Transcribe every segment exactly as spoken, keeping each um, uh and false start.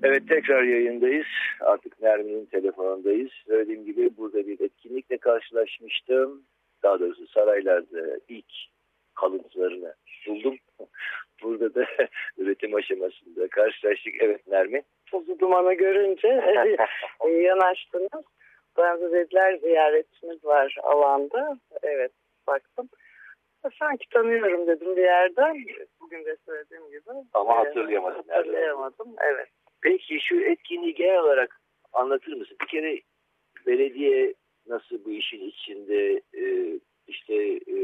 Evet, tekrar yayındayız. Artık Nermin'in telefonundayız. Söylediğim gibi burada bir etkinlikle karşılaşmıştım. Daha doğrusu saraylarda ilk kalıntılarını buldum. Burada da üretim aşamasında karşılaştık. Evet Nermin. Tozu dumanı görünce yanaştınız. Bazı dediler ziyaretçimiz var alanda. Evet, baktım. Sanki tanıyorum dedim bir yerden. Bugün de söylediğim gibi. Ama hatırlayamadım. Hatırlayamadım, evet. Peki şu etkinliği genel olarak anlatır mısın? Bir kere belediye nasıl bu işin içinde, e, işte e,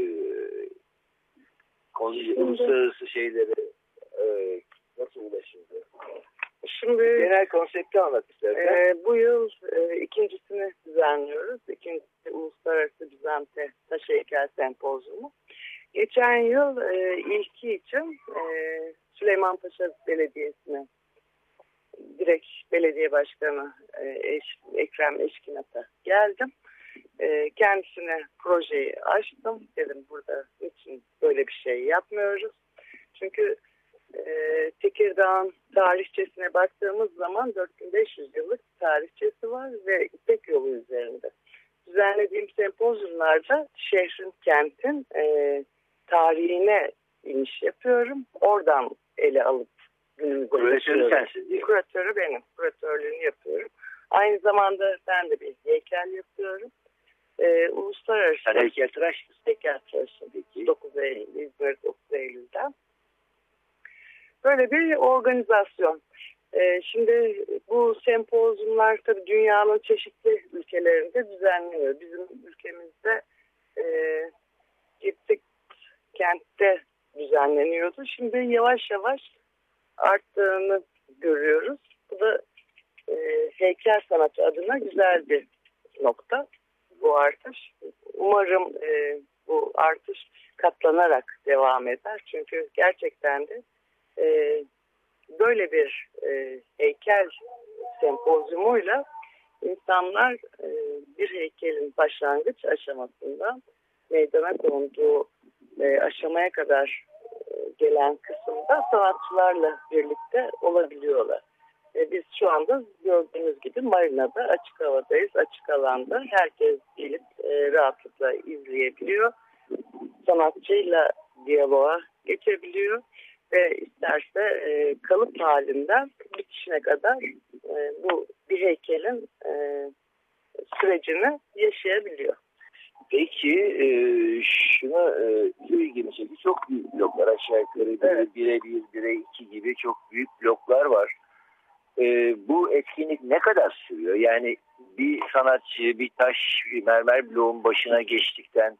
konu, uluslararası şeylere e, nasıl ulaşıldı? Şimdi genel konsepti anlat istersen. E, bu yıl e, ikincisini düzenliyoruz. İkincisi Uluslararası Düzente Taş Heykel Sempozyumu. Geçen yıl e, ilki için e, Süleymanpaşa Belediyesi'ne direkt belediye başkanı e, eş, Ekrem Eşkinat'a geldim. E, kendisine projeyi açtım. Dedim burada için böyle bir şey yapmıyoruz. Çünkü e, Tekirdağ'ın tarihçesine baktığımız zaman dört bin beş yüz yıllık tarihçesi var ve İpek Yolu üzerinde. Düzenlediğim sempozyumlarda şehrin, kentin e, tarihine iniş yapıyorum. Oradan ele alıp günümüze Kuratörü sensin değil mi? Kuratörü benim. Kuratörlüğünü yapıyorum. Aynı zamanda ben de bir heykel yapıyorum. Ee, uluslararası. Sen heykeltıraş mısın? Heykeltıraşım. dokuz Eylül, İzmir dokuz Eylül'den. Böyle bir organizasyon. Ee, şimdi bu sempozyumlar tabii dünyanın çeşitli ülkelerinde düzenleniyor. Bizim ülkemizde e, gittik kentte düzenleniyordu. Şimdi yavaş yavaş arttığını görüyoruz. Bu da e, heykel sanatı adına güzel bir nokta bu artış. Umarım e, bu artış katlanarak devam eder. Çünkü gerçekten de e, böyle bir e, heykel sempozyumuyla insanlar e, bir heykelin başlangıç aşamasından meydana konduğu e, aşamaya kadar e, gelen kısımda sanatçılarla birlikte olabiliyorlar. E, biz şu anda gördüğünüz gibi marinada açık havadayız. Açık alanda herkes gelip e, rahatlıkla izleyebiliyor. Sanatçıyla diyaloğa geçebiliyor ve isterse e, kalıp halinden bitişine kadar e, bu bir heykelin e, sürecini yaşayabiliyor. Peki e, şuna e, ilgimi çekti. Çok büyük bloklar aşağı yukarı. Evet. Bire bir, bire iki gibi çok büyük bloklar var. E, bu etkinlik ne kadar sürüyor? Yani bir sanatçı bir taş bir mermer bloğun başına geçtikten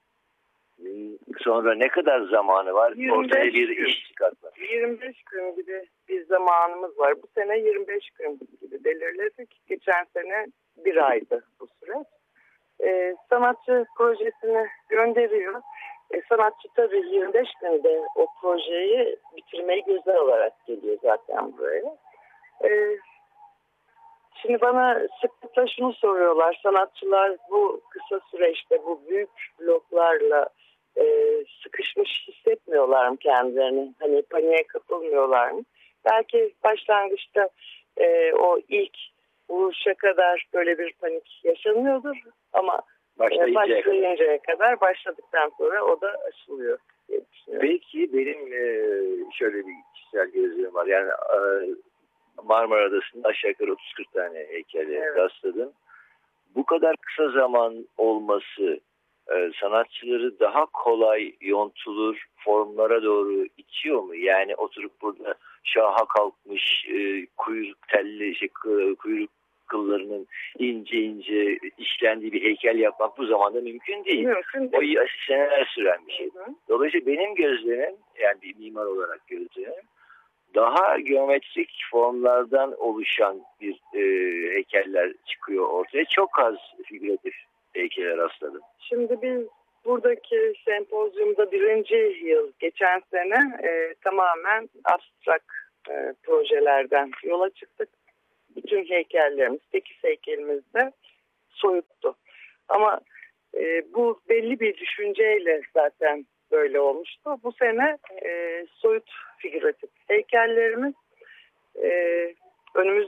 sonra ne kadar zamanı var? Ortaya bir gün. İş çıkartmak. yirmi beş gün gibi bir zamanımız var. Bu sene yirmi beş gün gibi belirledik. Geçen sene bir aydı bu süreç. Ee, sanatçı projesini gönderiyor. Ee, sanatçı tabii yirmi beş günde o projeyi bitirmeyi göze alarak geliyor zaten buraya. Ee, şimdi bana sıklıkla şunu soruyorlar. Sanatçılar bu kısa süreçte bu büyük bloklarla e, sıkışmış hissetmiyorlar mı kendilerini? Hani paniğe kapılmıyorlar mı? Belki başlangıçta e, o ilk vuruşa kadar böyle bir panik yaşanıyordur ama başlayıncaya, başlayıncaya kadar. kadar başladıktan sonra o da aşılıyor diye düşünüyorum. Peki benim e, şöyle bir kişisel gözlemim var. Yani e, Marmara Adası'nda aşağı yukarı otuz kırk tane heykele evet. rastladım. Bu kadar kısa zaman olması e, sanatçıları daha kolay yontulur formlara doğru itiyor mu? Yani oturup burada şaha kalkmış e, kuyruk telli şey, kuyruk kıllarının ince ince işlendiği bir heykel yapmak bu zamanda mümkün değil. Mümkün değil. O seneler süren bir şey. Dolayısıyla benim gözlemim, yani bir mimar olarak gözlemim, daha geometrik formlardan oluşan bir e, heykeller çıkıyor ortaya. Çok az figüratif heykeller rastladım. Şimdi biz buradaki sempozyumda birinci yıl geçen sene e, tamamen abstrak e, projelerden yola çıktık. Bütün heykellerimiz, sekiz heykelimiz de soyuttu. Ama e, bu belli bir düşünceyle zaten böyle olmuştu. Bu sene e, soyut figüratif heykellerimiz e, önümüzdeki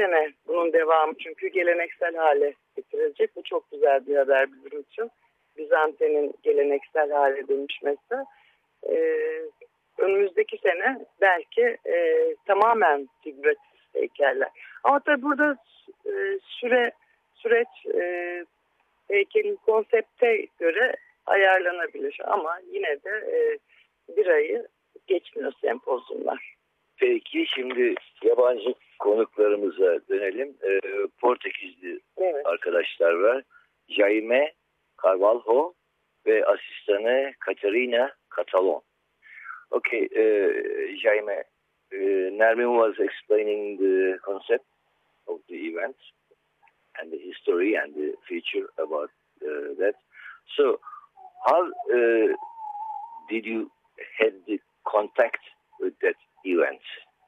sene bunun devamı çünkü geleneksel hale getirilecek. Bu çok güzel bir haber bizim için. Bizantin'in geleneksel hale dönüşmesi. Ee, önümüzdeki sene belki e, tamamen figüratif heykeller. Ama tabii burada e, süre süreç e, heykelin konsepte göre ayarlanabilir ama yine de e, bir ayı geçmiyor sempozyumlar. Peki şimdi yabancı konuklarımıza dönelim. Ee, Portekizli evet. arkadaşlar var. Jaime Carvalho ve asistanı Catarina Catalon. Okay, uh, Jaime, uh, Nermin was explaining the concept of the event and the history and the feature about uh, that. So, how uh, did you had the contact with that event?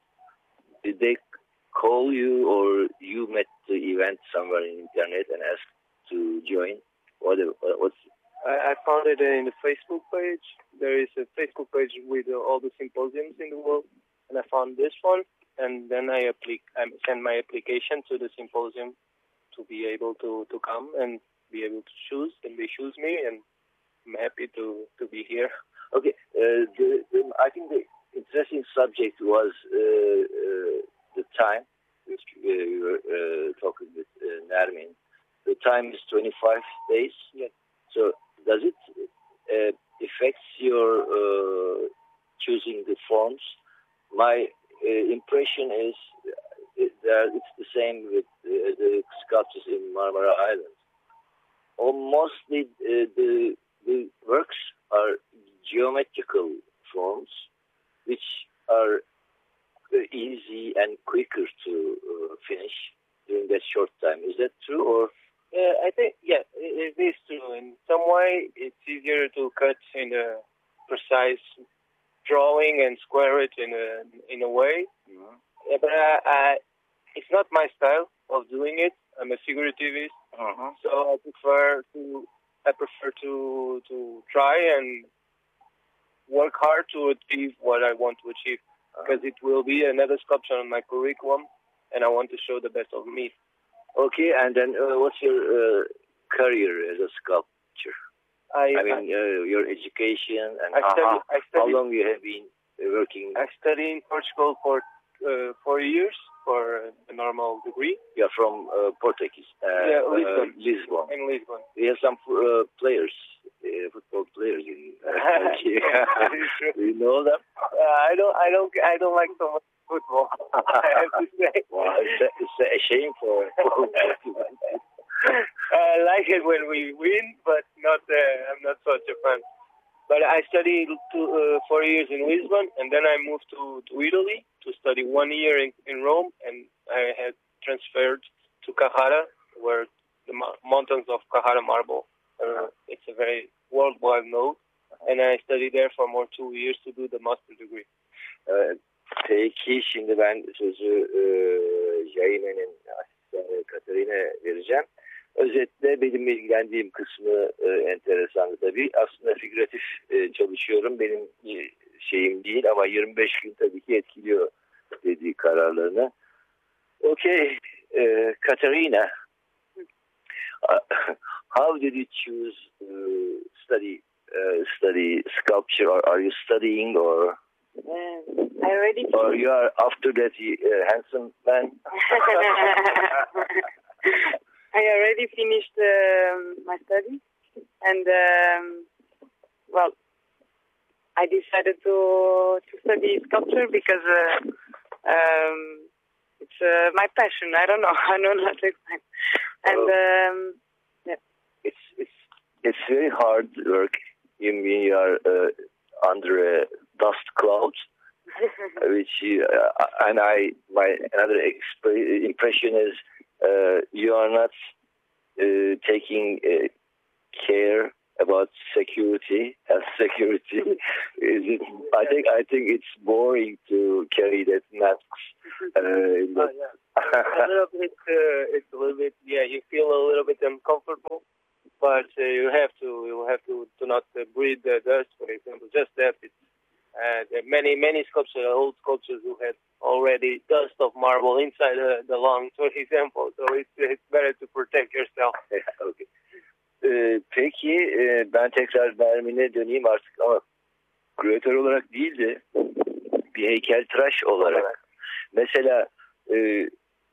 Did they call you or you met the event somewhere in the internet and asked to join? What, what's I found it in the Facebook page. There is a Facebook page with uh, all the symposiums in the world, and I found this one. And then I applic- I sent my application to the symposium to be able to, to come and be able to choose, and they choose me, and I'm happy to, to be here. Okay, uh, the, the, I think the interesting subject was uh, uh, the time, which uh, we were uh, talking with uh, Nermin. The time is twenty-five days. Yes. So does it uh, affect your uh, choosing the forms? My uh, impression is it, that it's the same with uh, the sculptures in Marmara Island. Almost the, uh, the the works are geometrical forms, which are uh, easy and quicker to uh, finish during that short time. Is that true, or? Uh, I think, yeah, it, it is true. In some way, it's easier to cut in a precise drawing and square it in a in a way. Mm-hmm. Yeah, but I, I, it's not my style of doing it. I'm a figurativist, uh-huh. so I prefer to I prefer to to try and work hard to achieve what I want to achieve, because uh-huh. it will be another sculpture on my curriculum, and I want to show the best of me. Okay, and then uh, what's your uh, career as a sculptor? I, I mean, I, uh, your education and I how, study, I study, how long you have been working? I studied in Portugal for uh, four years for a normal degree. Yeah, from uh, Portuguese. Uh, yeah, Lisbon. Uh, Lisbon. In Lisbon. We have some uh, players, uh, football players in uh, Do you know them? Uh, I don't. I don't. I don't like so much football. I have to say. Well, it's, a, it's a shame for. I like it when we win, but not. Uh, I'm not such a fan. But I studied two, uh, four years in Lisbon, and then I moved to, to Italy to study one year in, in Rome, and I had transferred to Carrara, where the mo- mountains of Carrara marble. Uh, it's a very worldwide node, and I studied there for more two years to do the master degree. Uh, Peki şimdi ben sözü e, Jaime'nin asistanı Katarina vereceğim. Özetle benim ilgilendiğim kısmı e, enteresandı tabii. Aslında figüratif e, çalışıyorum. Benim e, şeyim değil ama yirmi beş gün tabii ki etkiliyor dediği kararlarını. Okay, uh, Katarina, uh, how did you choose to study uh, study sculpture? Or are you studying or? Mm, I already. Or you are after that uh, handsome man? I already finished uh, my study, and um, well, I decided to to study sculpture because uh, um, it's uh, my passion. I don't know. I don't know how to explain. And um, yeah, it's it's it's very hard work. You mean you are uh, under a dust cloud, which you, uh, and I my another exp- impression is. Uh, you are not uh, taking uh, care about security, health security. Is it? I think I think it's boring to carry that masks. Uh, in the... oh, yeah. a little bit. Uh, it's a little bit. Yeah, you feel a little bit uncomfortable, but uh, you have to. You have to to not uh, breathe the dust, for example. Just that. It's Uh, there are many, many sculptures, old sculptures who had already dust of marble inside the, the lungs, for example. So it's, it's better to protect yourself. Okay. Ee, peki e, ben tekrar Nermin'e döneyim artık ama küratör olarak değil de bir heykeltıraş olarak. Mesela e, e,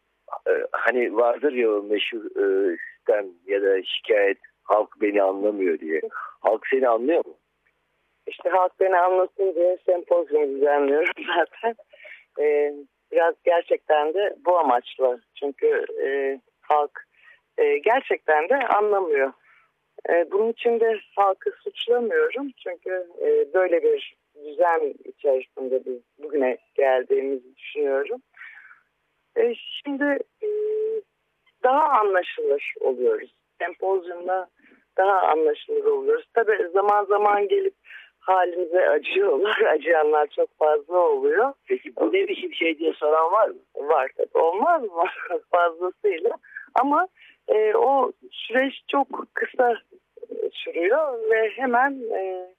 hani vardır ya o meşhur e, sistem ya da şikayet, halk beni anlamıyor diye. Halk seni anlıyor mu? İşte halk beni anlasın diye sempozyum düzenliyorum zaten. Ee, biraz gerçekten de bu amaçla. Çünkü e, halk e, gerçekten de anlamıyor. E, bunun için de halkı suçlamıyorum. Çünkü e, böyle bir düzen içerisinde biz bugüne geldiğimizi düşünüyorum. E, şimdi e, daha anlaşılır oluyoruz. Sempozyumla daha anlaşılır oluyoruz. Tabii zaman zaman gelip halimize acıyorlar. Acıyanlar çok fazla oluyor. Peki bu ne biçim şey diye soran var mı? Var tabii. Olmaz mı? Fazlasıyla. Ama e, o süreç çok kısa sürüyor ve hemen e,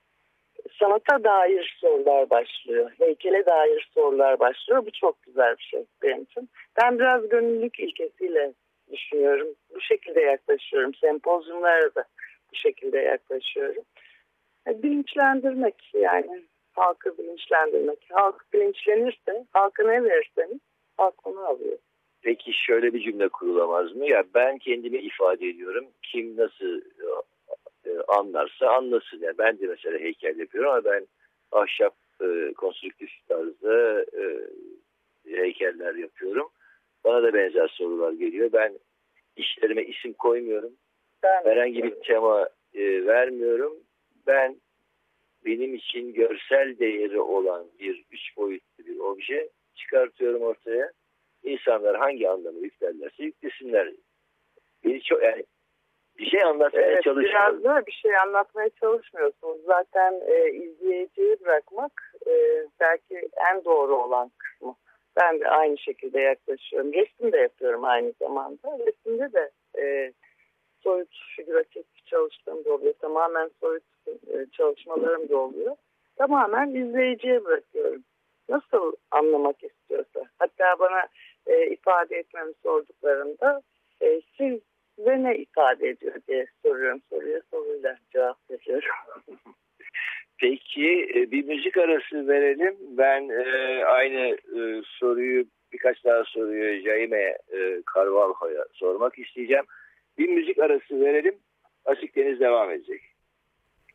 sanata dair sorular başlıyor. Heykele dair sorular başlıyor. Bu çok güzel bir şey benim için. Ben biraz gönüllülük ilkesiyle düşünüyorum. Bu şekilde yaklaşıyorum. Sempozyumlara da bu şekilde yaklaşıyorum. Bilinçlendirmek, yani halkı bilinçlendirmek. Halk bilinçlenirse, halka ne verirseniz halk onu alıyor. Peki şöyle bir cümle kurulamaz mı? Ya ben kendimi ifade ediyorum. Kim nasıl e, anlarsa anlasın. Yani ben de mesela heykel yapıyorum ama ben ahşap e, konstrüktif tarzda e, heykeller yapıyorum. Bana da benzer sorular geliyor. Ben işlerime isim koymuyorum. Ben herhangi bir tema e, vermiyorum. Ben benim için görsel değeri olan bir üç boyutlu bir obje çıkartıyorum ortaya. İnsanlar hangi anlamı yüklerlerse yüklesinler. Beni çok, yani bir şey anlatmaya evet, çalışmıyorum. Biraz da bir şey anlatmaya çalışmıyorsunuz. Zaten e, izleyiciyi bırakmak e, belki en doğru olan kısmı. Ben de aynı şekilde yaklaşıyorum. Resim de yapıyorum aynı zamanda. Resimde de e, soyut, figüratif çalıştığım da oluyor. Tamamen soyut e, çalışmalarım da oluyor. Tamamen izleyiciye bırakıyorum. Nasıl anlamak istiyorsa. Hatta bana e, ifade etmemi sorduklarında e, siz size ne ifade ediyor diye soruyorum. Soruya soruyla cevap veriyorum. Peki bir müzik arası verelim. Ben e, aynı e, soruyu birkaç daha soruyu Jaime e, Carvalho'ya sormak isteyeceğim. Bir müzik arası verelim. Açık Deniz devam edecek.